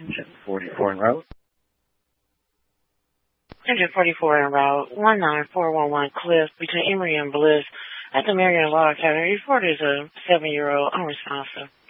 Engine 44 en route. Engine 44 en route, 19411 Cliff between Emory and Bliss at the Marion Law Academy. Report is a 7-year-old unresponsive.